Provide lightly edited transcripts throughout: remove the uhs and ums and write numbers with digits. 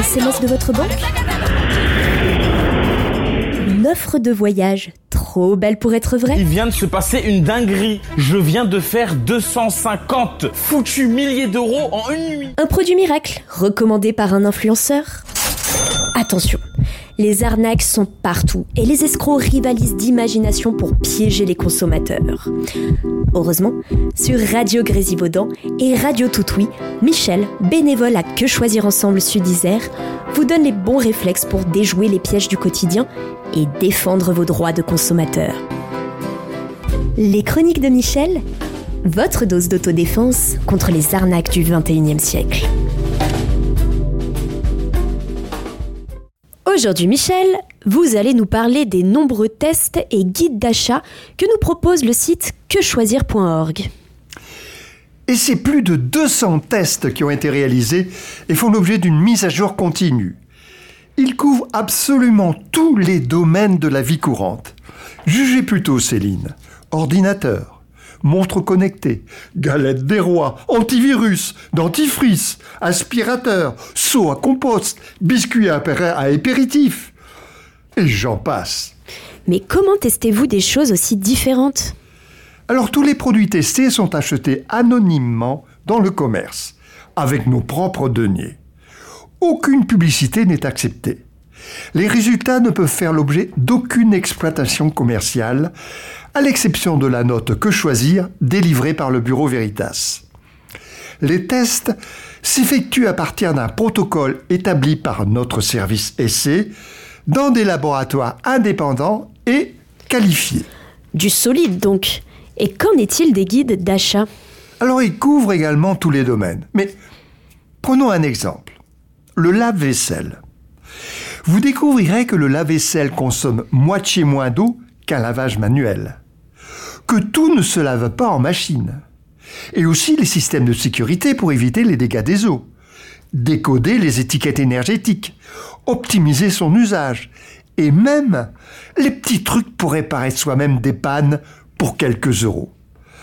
SMS de votre banque ? Une offre de voyage trop belle pour être vraie ? Il vient de se passer une dinguerie. Je viens de faire 250 foutus milliers d'euros en une nuit. Un produit miracle, recommandé par un influenceur ? Attention, les arnaques sont partout et les escrocs rivalisent d'imagination pour piéger les consommateurs. Heureusement, sur Radio Grésivaudan et Radio Toutoui, Michel, bénévole à Que Choisir Ensemble Sud-Isère, vous donne les bons réflexes pour déjouer les pièges du quotidien et défendre vos droits de consommateur. Les chroniques de Michel, votre dose d'autodéfense contre les arnaques du 21e siècle. Aujourd'hui, Michel, vous allez nous parler des nombreux tests et guides d'achat que nous propose le site quechoisir.org. Et c'est plus de 200 tests qui ont été réalisés et font l'objet d'une mise à jour continue. Ils couvrent absolument tous les domaines de la vie courante. Jugez plutôt, Céline. Ordinateur, montre connectée, galette des rois, antivirus, dentifrice, aspirateur, seau à compost, biscuit à apéritif. Et j'en passe. Mais comment testez-vous des choses aussi différentes ? Alors tous les produits testés sont achetés anonymement dans le commerce, avec nos propres deniers. Aucune publicité n'est acceptée. Les résultats ne peuvent faire l'objet d'aucune exploitation commerciale, à l'exception de la note Que Choisir délivrée par le Bureau Veritas. Les tests s'effectuent à partir d'un protocole établi par notre service essai dans des laboratoires indépendants et qualifiés. Du solide donc. Et qu'en est-il des guides d'achat ? Alors ils couvrent également tous les domaines. Mais prenons un exemple. Le lave-vaisselle. Vous découvrirez que le lave-vaisselle consomme moitié moins d'eau qu'un lavage manuel. Que tout ne se lave pas en machine. Et aussi les systèmes de sécurité pour éviter les dégâts des eaux. Décoder les étiquettes énergétiques. Optimiser son usage. Et même les petits trucs pour réparer soi-même des pannes pour quelques euros.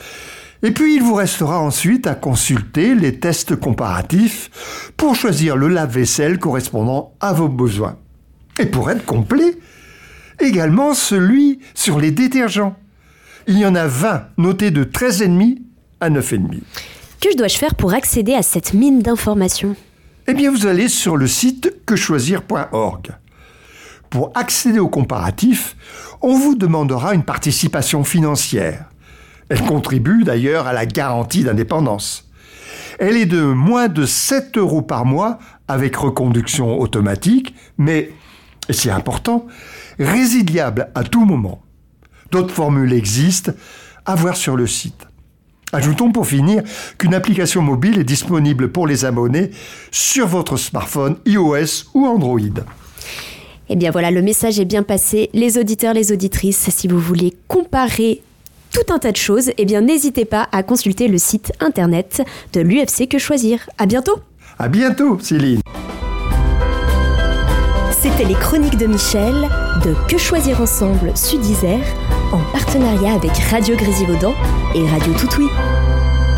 Et puis il vous restera ensuite à consulter les tests comparatifs pour choisir le lave-vaisselle correspondant à vos besoins. Et pour être complet, également celui sur les détergents. Il y en a 20 notés de 13,5 à 9,5. Que dois-je faire pour accéder à cette mine d'informations ? Eh bien vous allez sur le site quechoisir.org. Pour accéder au comparatif, on vous demandera une participation financière. Elle contribue d'ailleurs à la garantie d'indépendance. Elle est de moins de 7 € par mois avec reconduction automatique, mais, et c'est important, résiliable à tout moment. D'autres formules existent, à voir sur le site. Ajoutons pour finir qu'une application mobile est disponible pour les abonnés sur votre smartphone iOS ou Android. Eh bien voilà, le message est bien passé. Les auditeurs, les auditrices, si vous voulez comparer tout un tas de choses, eh bien n'hésitez pas à consulter le site internet de l'UFC Que Choisir. À bientôt. À bientôt, Céline. C'était les chroniques de Michel de Que Choisir Ensemble Sud-Isère en partenariat avec Radio Grésivaudan et Radio Toutoui.